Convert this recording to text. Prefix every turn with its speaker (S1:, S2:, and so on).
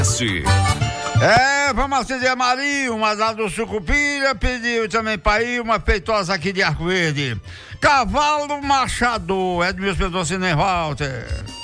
S1: Vamos acender a Maria, uma lá do Sucupira, pediu também para ir uma peitosa aqui de Arco Verde. Cavalo Machador, Edmilson Pedro Cine Walter.